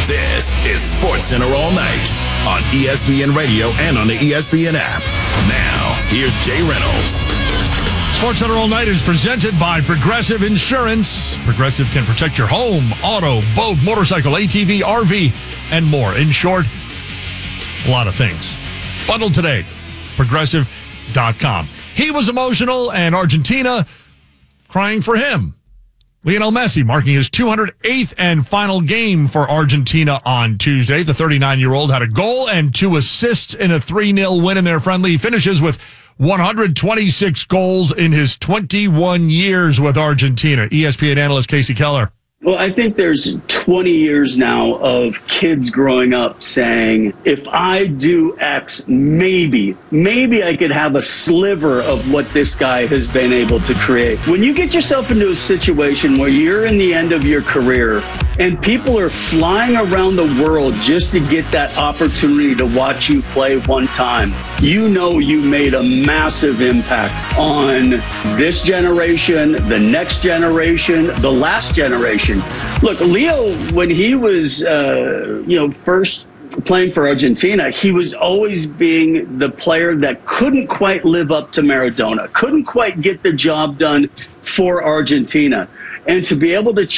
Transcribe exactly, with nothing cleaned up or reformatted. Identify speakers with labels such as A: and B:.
A: This is SportsCenter All Night on E S P N Radio and on the E S P N app. Now, here's Jay Reynolds.
B: SportsCenter All Night is presented by Progressive Insurance. Progressive can protect your home, auto, boat, motorcycle, A T V, R V, and more. In short, a lot of things. Bundled today, progressive dot com. He was emotional, and Argentina crying for him. Lionel Messi marking his two hundred eighth and final game for Argentina on Tuesday. The thirty-nine-year-old had a goal and two assists in a three nil win in their friendly. He finishes with one hundred twenty-six goals in his twenty-one years with Argentina. E S P N analyst Casey Keller.
C: Well, I think there's twenty years now of kids growing up saying, if I do X, maybe, maybe I could have a sliver of what this guy has been able to create. When you get yourself into a situation where you're in the end of your career and people are flying around the world just to get that opportunity to watch you play one time, you know you made a massive impact on this generation, the next generation, the last generation. Look, Leo, when he was, uh, you know, first playing for Argentina, he was always being the player that couldn't quite live up to Maradona, couldn't quite get the job done for Argentina. And to be able to